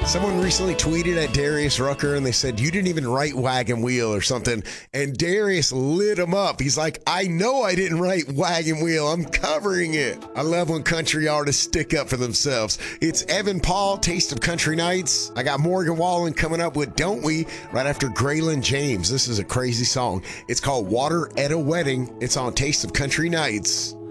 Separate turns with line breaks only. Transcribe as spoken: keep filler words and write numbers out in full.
Someone recently tweeted at Darius Rucker and they said, you didn't even write Wagon Wheel or something. And Darius lit him up. He's like, I know I didn't write Wagon Wheel. I'm covering it. I love when country artists stick up for themselves. It's Evan Paul, Taste of Country Nights. I got Morgan Wallen coming up with Don't We right after Graylin James. This is a crazy song. It's called Water at a Wedding. It's on Taste of Country Nights.